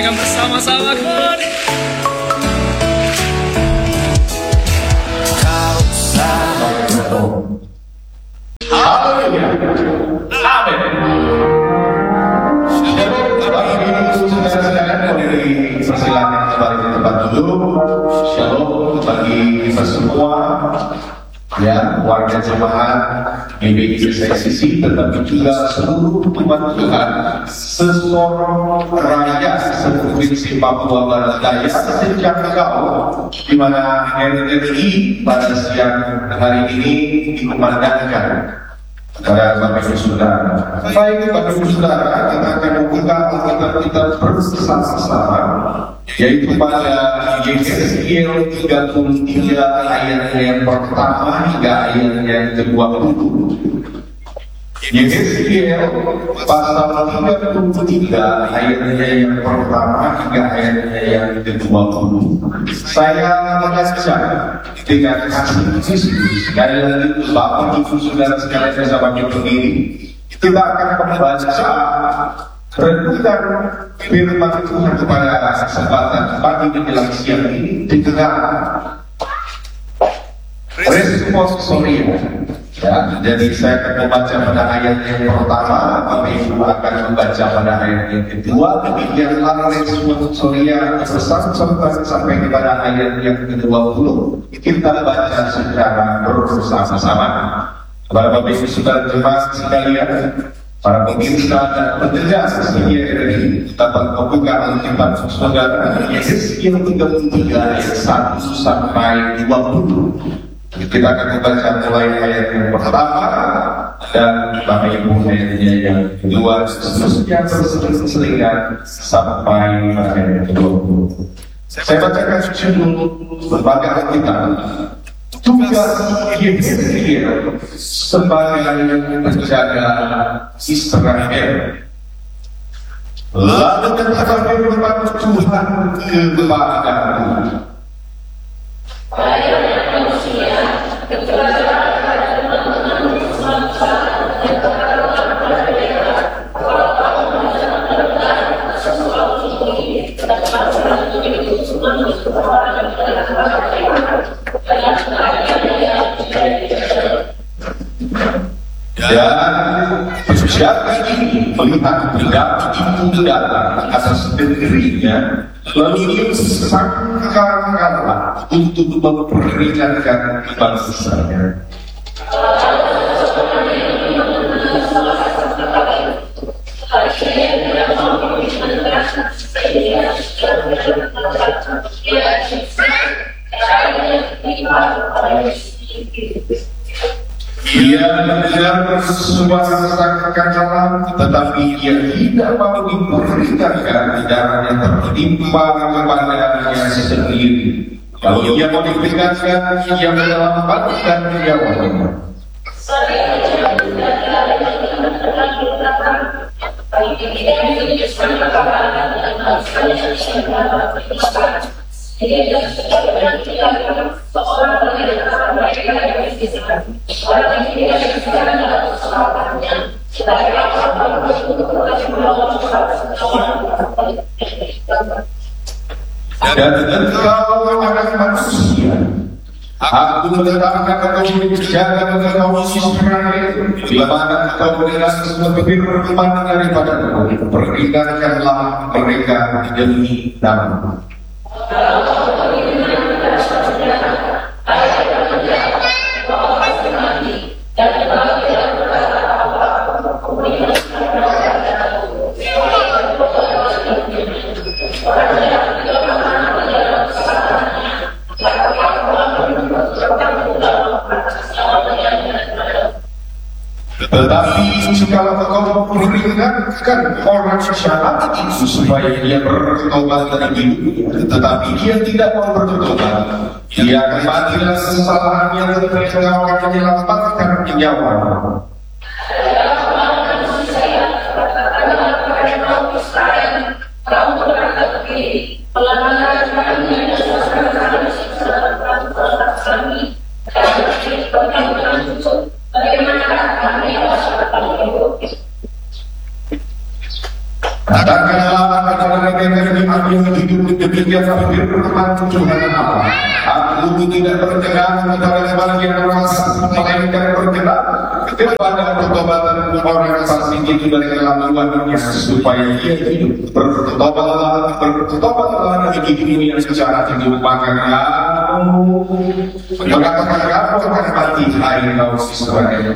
nyanyikan bersama-sama kan. Kau selalu Haleluya. Amin. Shalom Bapak Ibu saudara-saudara dari persilakan kembali di tempat duduk. Shalom bagi kita semua, ya, warga jemaat GBI SICC, tetapi juga seluruh umat Tuhan seluruh rakyat seprovinsi Papua Barat Daya sejak kau di mana RRI pada siang hari ini dikumandangkan. Para Bapak Ibu Saudara, baik Bapak Ibu Saudara, kita akan membuka Alkitab kita bersama-sama, yaitu pada Yesaya 33 ayat yang pertama hingga ayat yang ke-20. Yesaya pasal 33 ayatnya yang pertama hingga ayatnya yang ke-20. Saya membaca dengan kasih Kristus. Sekali lagi Bapak Ibu Saudara sekalian bersama berdiri, kita akan membaca renungan firman Tuhan kepada kesempatan pagi menjelang siang ini dengan responsoria. Ya, jadi saya akan membaca pada ayat yang pertama, Bapak Ibu akan membaca pada ayat yang kedua, demikianlah responsoria bersama-sama sampai kepada ayat yang ke-20. Kita baca secara bersama-sama. Para Bapak Ibu Saudara jemaat sekalian, para pemirsa dan pendengar setia RRI, kita membuka Alkitab Saudara Yesaya 33 ayat 1 sampai 20. Kita akan membaca mulai ayat yang pertama dan Bapak Ibu ayatnya yang kedua, seterusnya berselingan sampai ayat yang ke-20. Saya bacakan judul berbagai Alkitab. Tugas Yesaya sebagai penjaga Israel. Lalu katakan firman Tuhan kepadaku, dan penjaga ini melihat ibu datang atas negerinya, lalu ia sangka-sangka untuk memperingatkan bangsanya. Ia mendengar suara sangka-sangka, tetapi ia tidak mau memperingatkan darah yang tertimpa kepadanya sendiri. Kalau ia mau diperingatkan, ia menyelamatkan nyawanya. Dan engkau anak manusia, aku menetapkan engkau menjaga engkau Israel, bila mana engkau mendengar sesuatu firman daripadaku, peringatkanlah mereka demi nama. Tetapi jikalau engkau memperingatkan orang jahat itu supaya dia bertobat dari hidupnya, tetapi dia tidak mau bertobat, dia akan mati dalam kesalahannya, tetapi engkau akan menyelamatkan nyawanya. Katakanlah aku hidup demikian firman Tuhan Allah. Aku tidak berkenan kepada yang merasa melainkan berkenan kepada pertobatan orang fasik itu dari kelakuannya supaya ia hidup. Bertobatlah dari hidupmu yang secara hidup, maka mengatakan kamu akan mati, hai kaum Israel.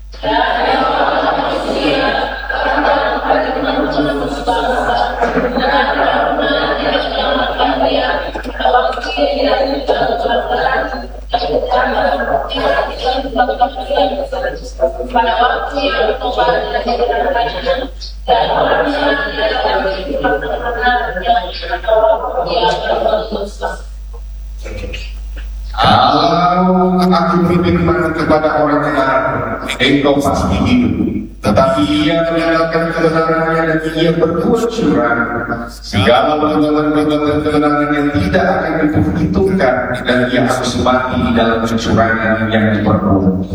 Kalau aku berfirman kepada orang benar, engkau pasti hidup. Tetapi ia meninggalkan kebenarannya dan ia berbuat curang. Segala perbuatan kebenaran yang tidak akan diperhitungkan, dan ia harus mati dalam kecurangan yang diperbuat.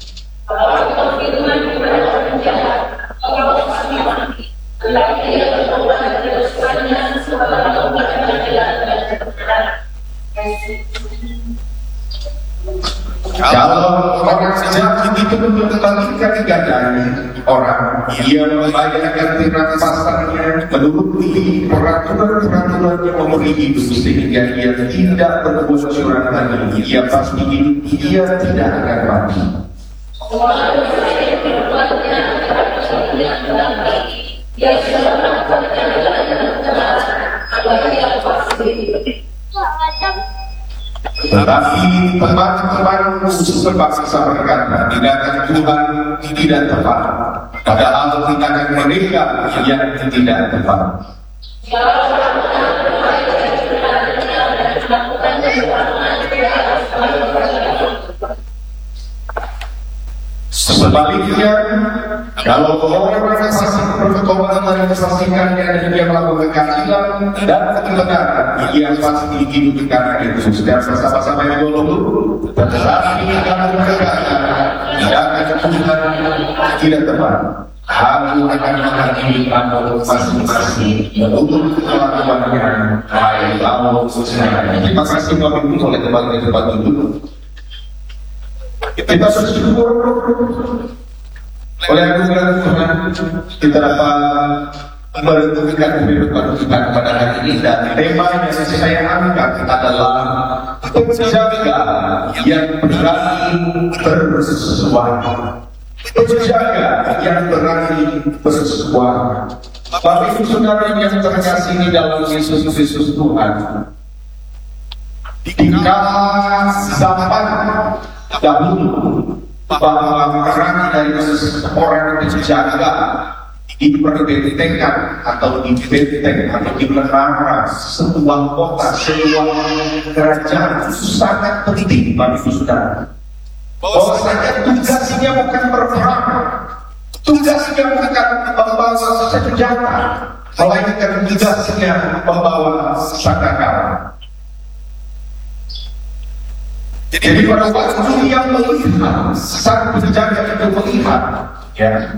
Kalau orang sejati itu membangkitkan gadanya orang, ia membayarkan tiran pasarnya menuruti peraturan-peraturan yang memberi hidup, sehingga ia tidak berbuat curang lagi. Ia pasti hidup, ia tidak akan mati. Tetapi teman-teman sebangsa berkata, tindakan Tuhan tidak tepat, padahal tindakan mereka yang tidak tepat. Sebaliknya, kalau orang fasik bertobat dan disaksikannya dan dia melakukan keadilan dan kebenaran, ia pasti hidup karena itu. Setiap bersama-sama yang dulu, tetapi kamu berkata, tindakan Tuhan tidak tepat. Aku akan menghakimi kamu masing-masing menurut kelakuannya. Hai kaum Israel. Terima kasih Bapak Ibu oleh tempat duduk. Kita bersyukur oleh anugerah Tuhan kita dapat merenungkan kehidupan kita pada hari ini, dan tema yang saya angkat adalah penjaga yang berani bersesuatu. Penjaga yang berani bersesuatu. Bapak Ibu Saudara yang terkasih di dalam Yesus Kristus Tuhan, di kala zaman dahulu bahwa peran dari seorang penjaga diperbentengkan atau dibenteng atau dimelihara sebuah kota, sebuah kerajaan itu sangat penting bagi saudara. Bahwasanya tugasnya bukan berperang, tugasnya bukan membawa senjata, melainkan tugasnya membawa sandal. Jadi pada waktu yang melihat, sang penjaga itu melihat, ya,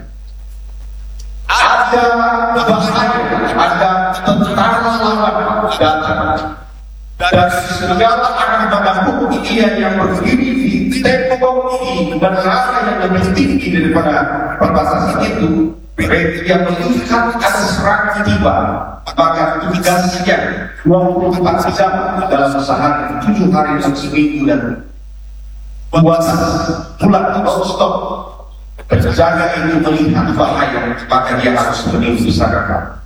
ada bahaya, ada tentara lawan datang, dan segala arah badanku ia yang berdiri di tembok di menara yang lebih tinggi daripada perbatasan itu. Dia melihat ada serangan tiba, maka tugasnya 24 jam dalam sehari, 7 hari dan seminggu dan 2 bulan non-stop. Penjaga itu melihat bahaya, maka dia harus meninggalkan.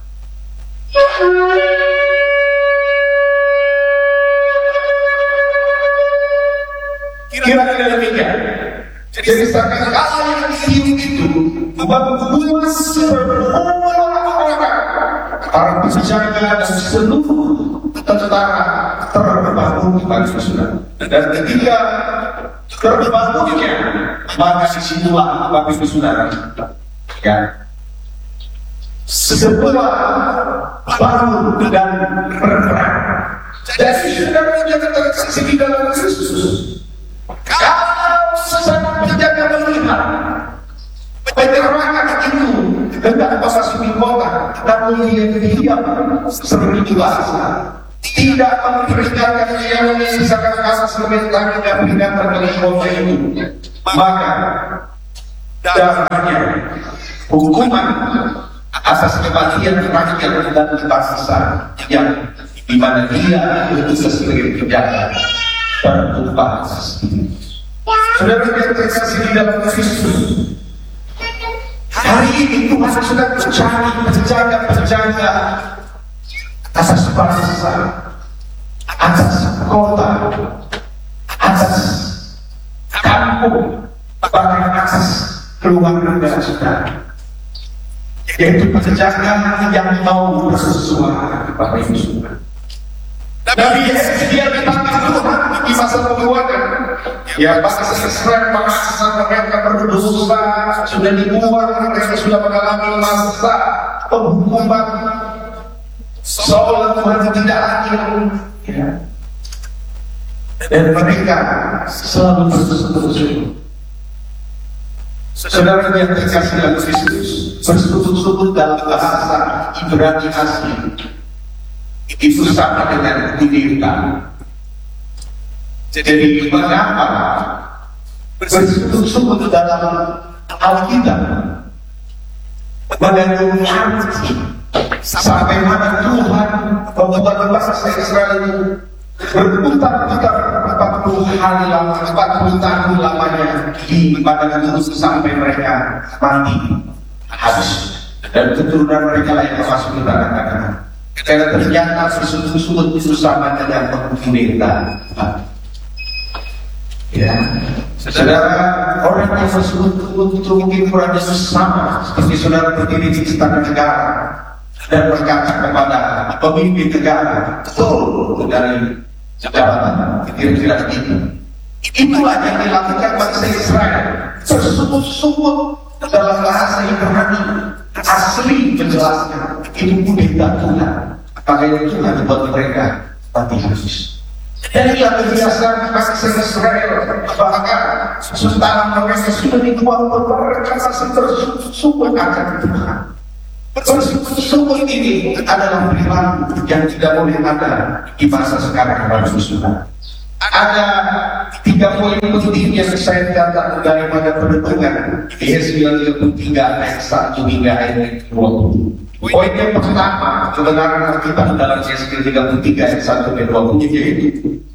Kira-kira demikian. Jadi sekarang kalau yang ditiup itu membuat semua orang, para penjaga dan seluruh tentara terbangun bagi saudara. Dan ketika terbangunnya, maka disitulah bagi saudara, ya, sebuah bangun dan berperang. Jadi saudara yang terkasih di dalam Kristus, kalau sesama penjaga melihat penyerangan itu hendak memasuki kota, namun dia diam seperti bahasa, tidak memberikan yang menyisakan kasih sementara dan binatang dari kota itu. Maka dasarnya hukuman atas kematian rakyat dan bangsa yang dimana dia itu sebagai penjaga berubah. Saudara yang terkasih di dalam Kristus, hari ini Tuhan sudah mencari penjaga atas bangsa, atas kota, atas kampung, bahkan atas keluarga saudara, yaitu penjaga yang mau bersesuai kepada Yesus. Nabi Yesus dia ditangkap Tuhan di masa pembuangan. Ya, bangsa Israel, bangsa mereka berdosa, sudah dibuang, mereka sudah mengalami masa penghukuman seolah Tuhan tidak adil. Ya. Dan mereka selalu bersekutu. Saudara yang terkasih dalam Kristus, bersekutu dalam bahasa Ibrani asli itu sama dengan kudeta. Jadi mengapa bersekutu dalam Alkitab mengandung arti sampai mana Tuhan membuat bangsa Israel itu berputar-putar 40 tahun lamanya di padang gurun sampai mereka mati habis, dan keturunan mereka lah yang masuk ke tanah. Karena ternyata bersekutu itu sama dengan kudeta. Ya, saudara, orang yang bersekutu itu mungkin kurang sama seperti saudara berdiri di istana negara dan berkata kepada pemimpin negara, betul dari jabatan, kira-kira itu. Itulah yang dilakukan bangsa Israel, bersekutu dalam bahasa Ibrani asli menjelaskan ini kudeta Tuhan. Makanya Tuhan buat mereka mati habis. Dan ia kebiasaan bangsa Israel, bahkan sementara mereka sudah dibuang mereka masih bersungguh akan Tuhan. Bersungguh ini adalah perilaku yang tidak boleh ada di masa sekarang. Ada 3 poin penting yang saya catat daripada perhitungan Yesaya 33 ayat 1 hingga ayat 20. Poin yang pertama, kebenaran kita dalam Yesaya 33 ayat 1 hingga 20, yaitu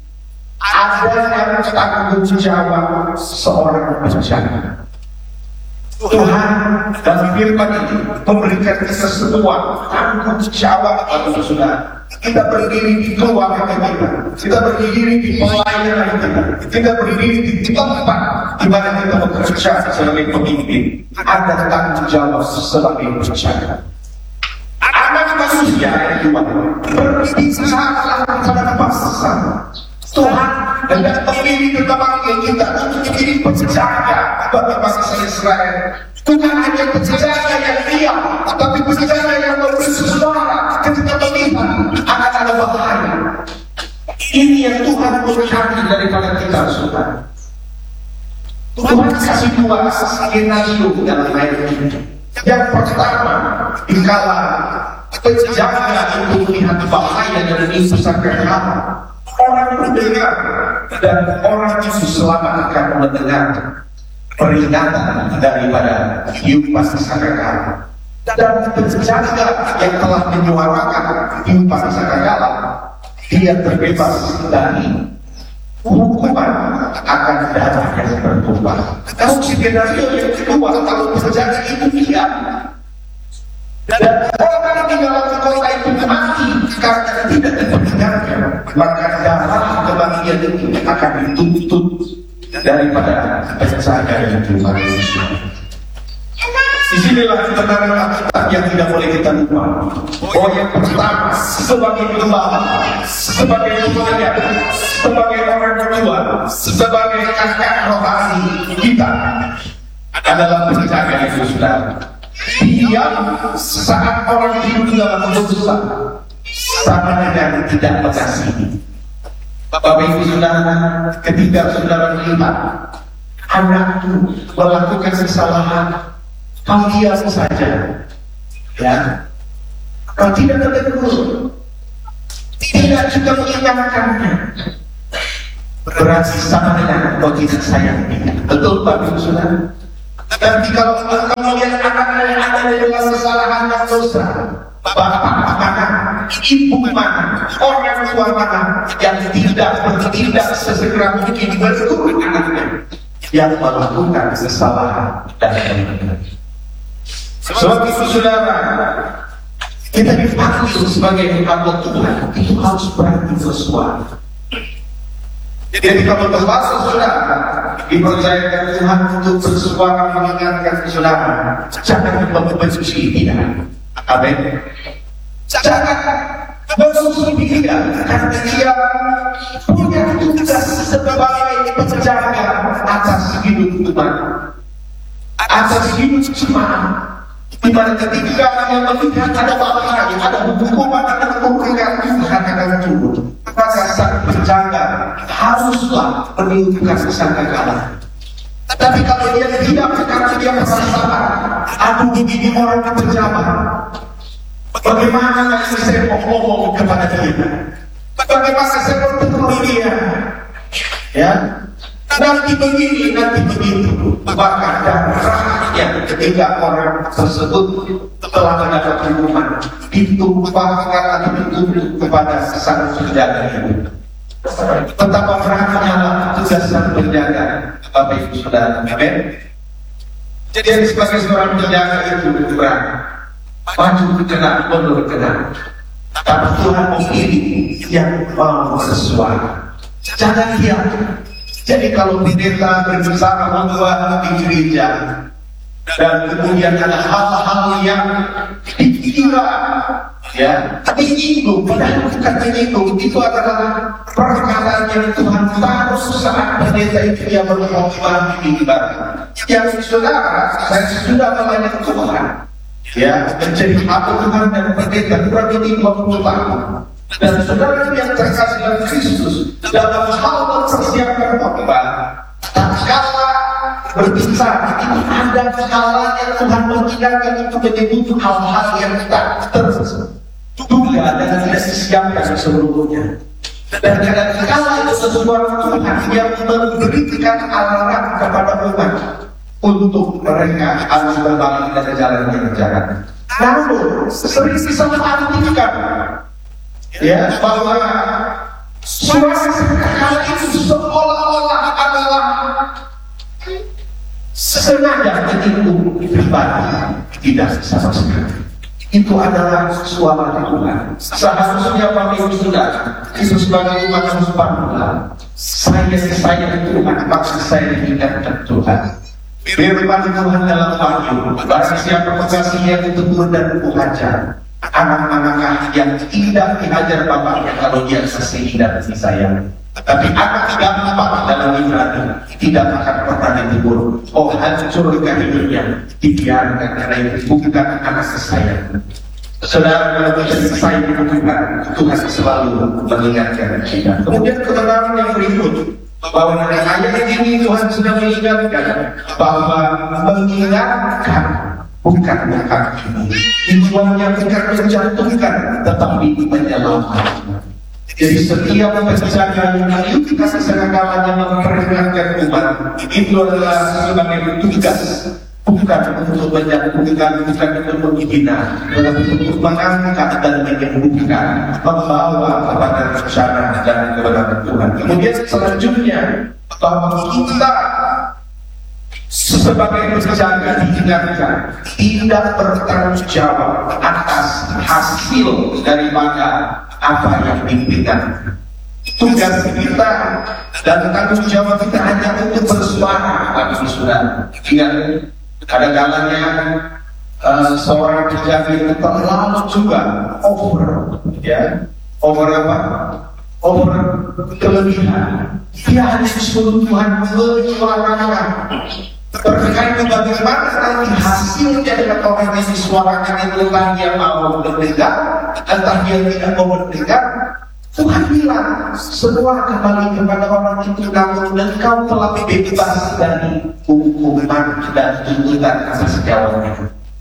ada tanggung jawab seorang penjaga. Tuhan dan firman ini memberikan kita semua tanggung jawab kepada saudara. Kita berdiri di keluarga kita berdiri di pelayanan kita berdiri di tempat di mana kita bekerja sebagai pemimpin. Ada tanggung jawab sebagai penjaga. Anak manusia yang kedua berbicara kepada bangsa. Tuhan hendak memilih ketemangan kita untuk menjadi penjaga bagi bangsa Israel. Bukan hanya penjaga yang diam, tapi penjaga yang bersuara ketika melihat akan ada bahaya. Ini yang Tuhan mencari daripada kita, saudara. Tuhan kasih 2 skenario dalam ayat ini. Yang pertama, dikala penjaga itu melihat bahaya dan itu sangat haram, orang mendengar dan orang itu selamat akan mendengar peringatan daripada hidup bangsa sakakala. Dan penjaga yang telah menyuarakan hidup bangsa sakakala, dia terbebas dari hukuman akan datang yang berubah. Kalau skenario yang kedua, kalau penjaga itu diam dan orang di dalam kota itu mati karena tidak diperdengarkan, maka darah kematian itu akan dituntut daripada penjaga yang Tuhan Yesus. Disinilah kebenaran Alkitab yang tidak boleh kita lupa. Oh, yang pertama, sebagai gembala, sebagai pelayan, sebagai orang tua, sebagai kakak rohani kita adalah penjaga itu, saudara. Dia saat orang hidup dalam dosa sama dengan tidak mengasihi. Bapak Ibu saudara, ketika saudara melihat anakku melakukan kesalahan, diam saja, Ya, kau tidak menegur, tidak juga mengingatkannya, berarti sama dengan kau tidak sayang dia. Betul Pak Ibu Saudara? Dan kalau engkau melihat anak yang ada dalam kesalahan dan dosa, bapak mana, ibu mana, orang tua mana yang tidak bertindak sesegera mungkin berguru anaknya yang melakukan kesalahan dan kebenaran. Sebab itu Saudara, kita dipanggil sebagai hamba Tuhan itu harus berani bersuara. Jadi kalau terpaksa Saudara dipercayakan Tuhan untuk bersuara mengingatkan Saudara, jangan membenci dia. Amin. Jangan membenci dia, karena dia punya tugas sebagai penjaga atas hidup umat, atas hidup jemaat. Di mana ketika yang melihat ada bahaya, ada hukuman, ada kemungkinan Tuhan akan turun, maka sang penjaga haruslah menunjukkan kesanggalan. Tapi kalau dia tidak, karena dia merasakan, aduh ini orang pejabat, bagaimana saya mau ngomong kepada dia? Bagaimana saya mau tegur dia? Ya, nanti begini, nanti begitu. Bahkan dan rakyat ketika orang tersebut telah mendapat hukuman ditumpahkan atau dituntut kepada sang penjaga itu. Betapa beratnya tugas sang penjaga, Bapak Ibu Saudara. Amin. Jadi sebagai seorang penjaga itu berat, maju kena, mundur kena. Tapi Tuhan memilih yang mau bersuara. Jangan diam. Jadi kalau pendeta berbicara membuat di gereja dan kemudian ada hal-hal yang dikira ya disinggung, bukan menyinggung, itu adalah perkataan yang Tuhan taruh saat pendeta itu yang berkhotbah di mimbar. Yang Saudara, saya sudah melayani Tuhan ya menjadi hamba Tuhan dan pendeta kurang lebih 20 tahun. Dan Saudara yang terkasih dalam Kristus dalam hal mempersiapkan khotbah, tatkala berbicara itu ada hal yang Tuhan mengingatkan untuk menyebut hal-hal yang tak terduga dan tidak disiapkan sebelumnya. Dan kadang-kala itu sesuatu Tuhan yang memberikan alarm kepada umat untuk mereka harus berbalik dari jalan yang berjalan. Namun sering disalahartikan ya bahwa suara kala itu seolah-olah adalah sengaja menipu pribadi, tidak sama sekali. Itu adalah suara Tuhan. Seharusnya Bapak Ibu Saudara itu sebagai umat harus bangga. Saya Tuhan, maksud saya diingatkan Tuhan. Firman Tuhan dalam Wahyu, barang siapa mengasihi ditegur dan diajar, anak-anak yang tidak diajar bapaknya kalau dia kasihi dan disayang. Tapi anak gampang dalam ibadah tidak akan pernah ditegur. Oh hancur hidupnya, dibiarkan karena itu bukan anak kesayangan. Saudara kalau menjadi sayang Tuhan selalu mengingatkan kita. Kemudian kebenaran yang berikut bahwa dari ayat ini Tuhan sudah mengingatkan bahwa mengingatkan bukan menghakimi. Tujuannya bukan menjatuhkan, tetapi menyelamatkan. Jadi setiap penjaga yang mengikuti kasih sayang yang memperingatkan umat itu adalah sebagai tugas, bukan untuk menjatuhkan, bukan untuk menghina, tetapi untuk mengangkat dan menyembuhkan, membawa kepada rencana dan kebenaran Tuhan. Kemudian selanjutnya bahwa kita sebagai penjaga diingatkan tidak bertanggung jawab atas hasil daripada apa yang dipikirkan. Tugas kita dan tanggung jawab kita hanya untuk bersuara. Bagi Saudara, ingat ada kalanya seorang penjaga itu terlalu juga over, ya, over apa? Over kelebihan. Dia hanya disuruh Tuhan menyuarakan terkait bagaimana nanti hasilnya dengan orang yang disuarakan itu, entah dia mau mendengar, entah dia tidak mau mendengar. Tuhan bilang semua kembali kepada orang itu, namun engkau telah bebas dari hukuman dan tuntutan atas jawabnya.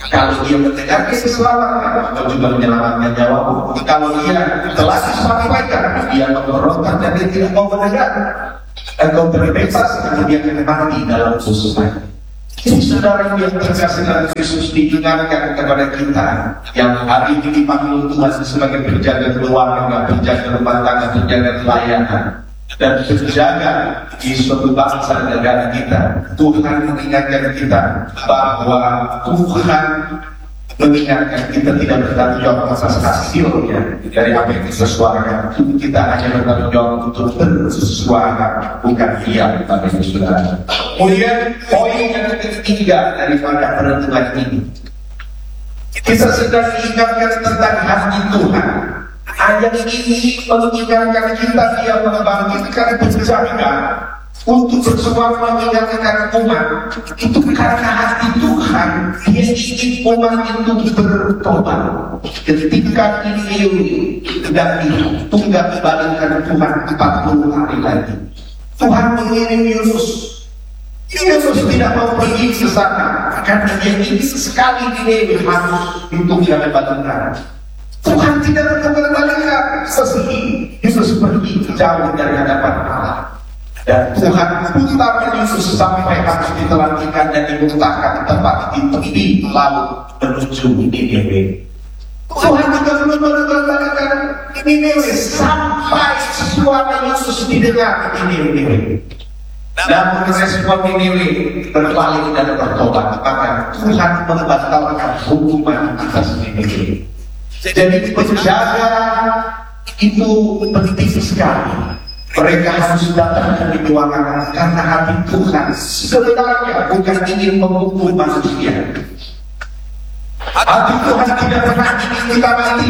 Kalau dia mendengar keselamatan, kau juga menyelamatkan nyawamu. Kalau dia telah disampaikan, dia memberontak dan dia tidak mau mendengar, engkau terbebas, kemudian akan mati dalam kesusahan. Jadi saudara yang terkasih dalam Kristus diingatkan kepada kita yang hari ini dipanggil Tuhan sebagai penjaga keluarga, penjaga rumah tangga, penjaga pelayanan, dan penjaga di suatu bangsa dan negara kita. Tuhan mengingatkan kita bahwa Tuhan mengingatkan kita tidak bertanggung jawab atas hasilnya dari apa yang kita suarakan. Kita hanya bertanggung jawab untuk bersuara, bukan diam pada saudara. Kemudian poin yang ketiga daripada perenungan ini, kita sedang diingatkan tentang hati Tuhan. Ayat ini mengingatkan kita dia membangkitkan penjaga untuk bersuara mengingatkan umat itu karena hati Tuhan. Dia ingin umat itu bertobat. Ketika ini tidak ditunggak balikan Tuhan 40 hari lagi, Tuhan mengirim Yunus. Yunus tidak mau pergi ke sana karena dia ingin sekali ini harus ditunggak balikan. Tuhan tidak mengembalikan sesuai Yesus pergi jauh dari hadapan Allah. Dan Tuhan putar Yesus sampai harus ditelanjutkan dan dimuntahkan tempat di tepi laut menuju Niniwe. Tuhan juga belum mengembalikan Niniwe sampai suara Yesus didengar di Niniwe. Namun respon Niniwe berbalik dan bertobat, maka Tuhan membatalkan hukuman atas Niniwe. Jadi penjaga itu penting sekali. Mereka harus datang dari keuangan karena hati Tuhan sebenarnya bukan ingin menghukum manusia. Hati Tuhan tidak pernah ingin kita mati.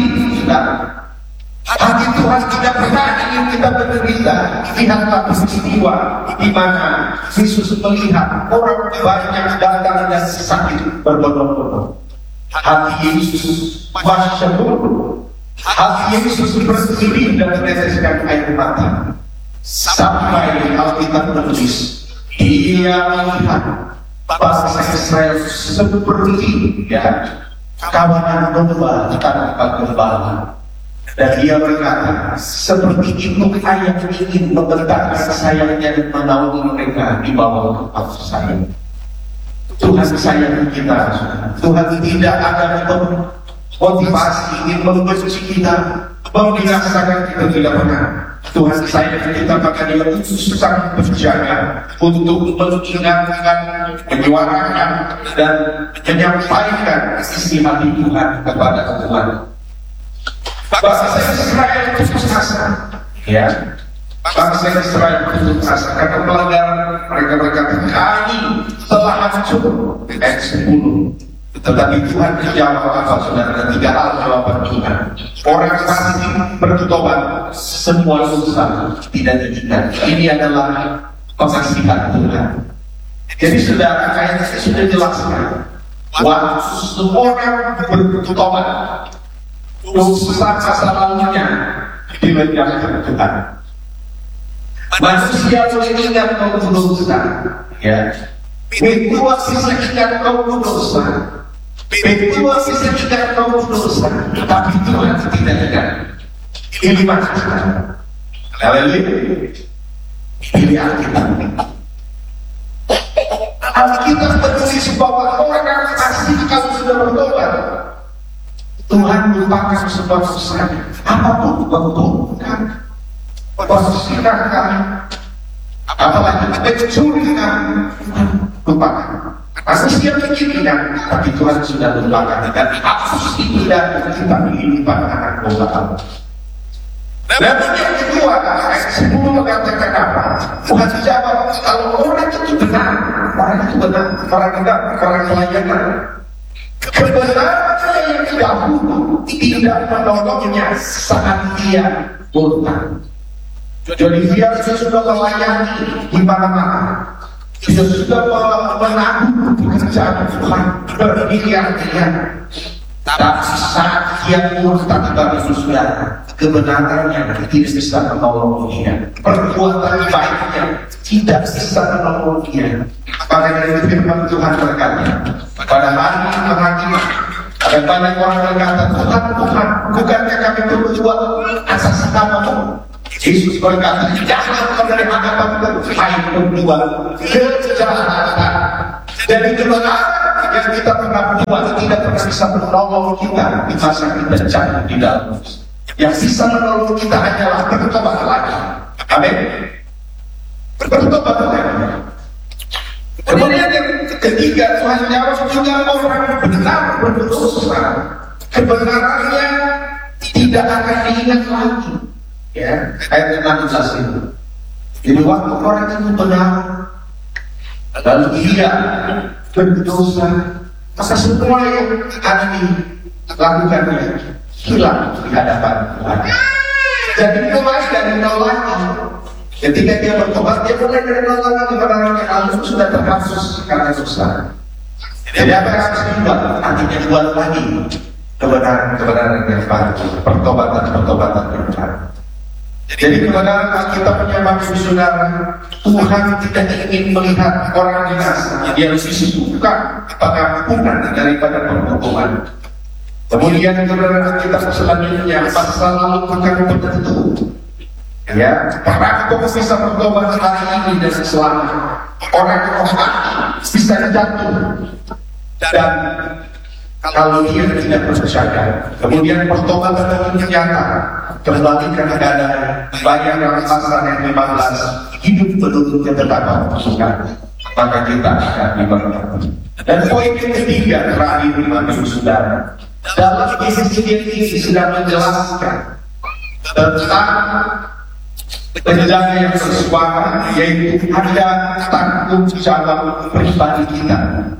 Hati Tuhan tidak pernah ingin kita menderita. Lihatlah peristiwa di mana Yesus melihat orang banyak datang dan sakit berbondong-bondong. Hati Yesus masyarakat, hati Yesus berdiri dan meneteskan air mata. Sampai Alkitab menulis, dia melihat bangsa Israel seperti kawanan domba tanpa gembala. Dan dia berkata, seperti itu ayah ingin membentangkan sayapnya dan menaungi mereka di bawah kepala saya. Tuhan sayang kita. Tuhan tidak akan motivasi ingin membenci kita, membinasakan kita, tidak pernah. Tuhan sayang kita, maka dia khusus sang penjaga untuk mengingatkan, menyuarakan dan menyampaikan isi hati Tuhan kepada Tuhan. Bangsa Israel putus asa, bangsa Israel putus asa karena pelanggaran mereka berkata, kami telah hancur. Ayat 10. Tetapi Tuhan menjawab apa saudara? 3 hal jawaban Tuhan. Orang pasti bertobat, semua dosa tidak diingat. Ini adalah pengasihan Tuhan. Jadi saudara, kayaknya sudah jelaskan waktu seseorang bertobat, dosa masa lalunya dilenyapkan Tuhan. Manusia boleh ingat kau berdosa, Betul sisa ingat kau berdosa, betul sisa ingat kau berdosa, tapi Tuhan tidak ingat. Ini maksudnya. Haleluya. Ini Alkitab. Alkitab menulis bahwa orang pasti kalau sudah bertobat, Tuhan melupakan sebuah dosa, apapun bukan persirakan, apalagi mencurikan, lupakan. Manusia pikiran, tapi Tuhan sudah melupakan dan hapus itu dan kita dilipat anak dosa Allah. Dan yang kedua, ayat 10 mengatakan apa? Tuhan jawab, kalau orang itu benar, orang pelayanan, kebenaran yang dahulu tidak menolongnya saat dia berhutang. Jadi dia sudah melayani di mana-mana, dia sudah menanggung pekerjaan Tuhan bermiliar-miliar, Tapi saat dia murtad kepada saudara, kebenarannya tidak bisa menolong dia, perbuatan baiknya tidak bisa menolong dia. Maka dari firman Tuhan berkata, pada hari penghakiman ada banyak orang berkata, Tuhan, bukankah kami berbuat atas namamu? Yesus berkata, jangan kau dari hadapanku, hai berbuat kejahatan. Jadi kebenaran yang kita pernah buat tidak pernah bisa menolong kita di masa kita jatuh di dalam. Yang bisa menolong kita hanyalah bertobat lagi. Amin. Bertobat lagi. Kemudian yang ketiga, Tuhan jawab juga orang benar berdosa. Kebenarannya tidak akan diingat lagi. Ya, ayat 16 itu. Jadi waktu orang itu benar, lalu dia berdosa, maka semua yang ada dilakukannya hilang di hadapan Tuhan. Jadi mulai dari nol lagi. Ketika dia bertobat, dia mulai dari nol lagi. Kebenaran yang lalu sudah terhapus karena dosa. Jadi apa yang harus dibuat? Artinya buat lagi kebenaran yang baru, pertobatan yang baru. Jadi kebenaran kita menyebabkan saudara, Tuhan tidak ingin melihat orang binasa. Dia lebih suka pengampunan daripada penghukuman. Kemudian kebenaran kita selanjutnya, masa lalu bukan penentu. Ya, karena kau bisa bertobat hari ini dan selamat. Orang bisa jatuh dan kalau dia tidak percaya, kemudian pertobatan itu nyata, kembali ke keadaan bayar dalam pasal yang 15, hidup menurut ketetapan Tuhan, maka kita akan diberkati. Dan poin ketiga terakhir bagi saudara, dalam insiden ini sedang menjelaskan tentang penjaga yang bersuara, yaitu ada tanggung jawab pribadi kita.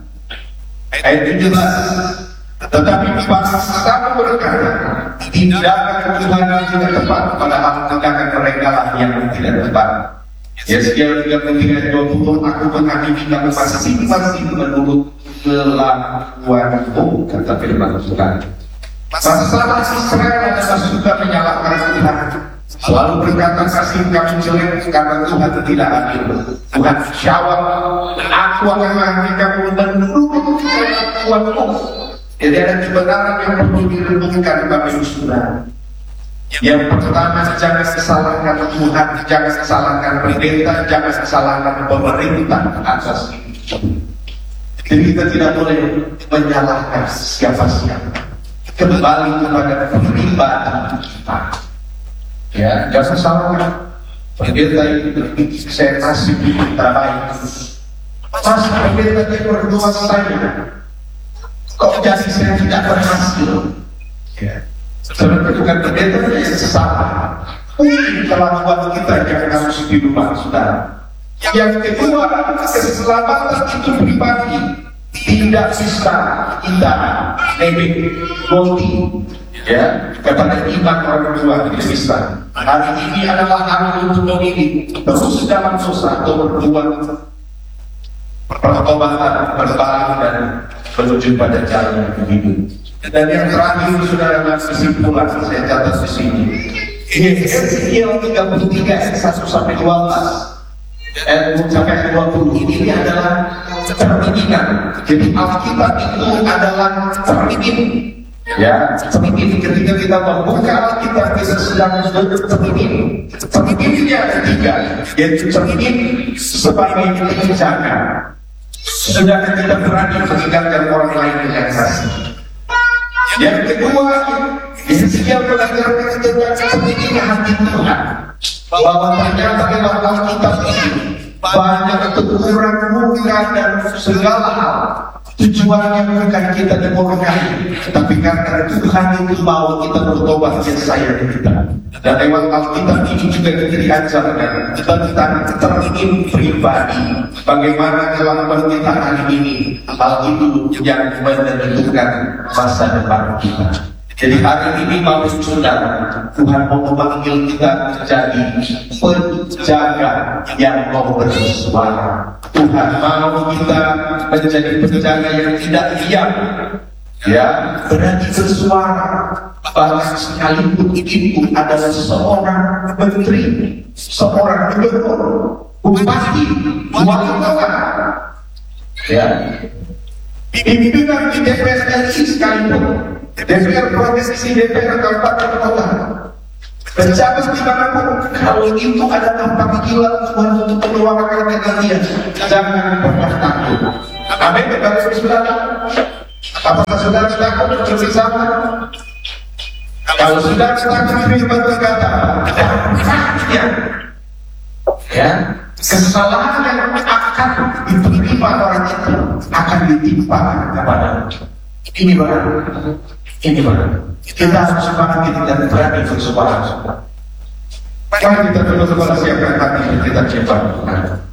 Ayat 17. Tetapi bangsa kamu berkata, tindakan Tuhan tidak tepat, padahal tindakan mereka lah yang tidak tepat. Yeskiel 33:20, aku mengamini kamu masing-masing menurut kelakuanmu, kata firman Tuhan. Masalah Israel adalah suka menyalahkan Tuhan, selalu berkata kasih kami jelek karena Tuhan tidak adil. Tuhan jawab, aku akan mengamini kamu menurut kelakuanmu. Jadi ada kebenaran yang perlu direnungkan bagi saudara. Yang pertama, jangan salahkan Tuhan, jangan salahkan pendeta, jangan salahkan pemerintah atas itu. Jadi kita tidak boleh menyalahkan siapa-siapa. Kembali kepada pribadi kita. Ya, jangan salahkan pendeta itu. Saya kasih terbaik. Mas pendeta itu berdoa saya. Kok jadi saya tidak berhasil? Ya. Sebenarnya bukan pendeta yang salah. Mungkin kelakuan kita yang harus dirubah, saudara. Yang kedua, keselamatan itu pribadi tidak bisa kita ganti, ya, kepada iman orang tua tidak bisa. Hari ini adalah hari untuk memilih terus dalam dosa atau berbuat pertobatan, berbalik dan menuju pada jalan yang hidup. Dan yang terakhir, saudara, kesimpulan saya catat di sini. Yeskiel 33 ayat 1 sampai 12. Sampai 20 ini adalah cerminan. Jadi Alkitab itu adalah cermin. Ya, cermin ketika kita membuka Alkitab kita sedang bentuk cermin. Cerminnya ada 3, yaitu cermin sebagai penjaga. Sedangkan kita berani meninggalkan orang lain dengan kasih. Yang kedua, Yeskiel belajar tentang ini hati Tuhan, bahwa ternyata dalam Alkitab ini banyak teguran murka dan segala hal. Tujuannya bukan kita dimurkai, tapi karena Tuhan itu mau kita bertobat dan sayang kita. Dan lewat Alkitab ini juga kita diajarkan tentang cermin pribadi. Bagaimana dalam pernyataan ini, hal itu yang menentukan masa depan kita. Jadi hari ini mau saudara, Tuhan mau memanggil kita menjadi penjaga yang mau bersuara. Tuhan mau kita menjadi penjaga yang tidak diam, ya, berani bersuara. Bahkan sekalipun itu adalah seorang menteri, seorang gubernur, bupati, wali kota, ya, pimpinan di DPR RI sekalipun, DPR provinsi, DPR kabupaten kota, pejabat dimanapun, kalau itu adalah panggilan untuk meluangkan kegiatan, jangan pernah takut. Amin. Saudara, apakah saudara takut bersama? Kalau sudah takut firman berkata, ya, kesalahan yang akan diterima orang itu akan ditimpa kepada ini barang. Kita harus semangat dan berani bersuara. Mari kita dulu kepada siapa yang hati kita cepat.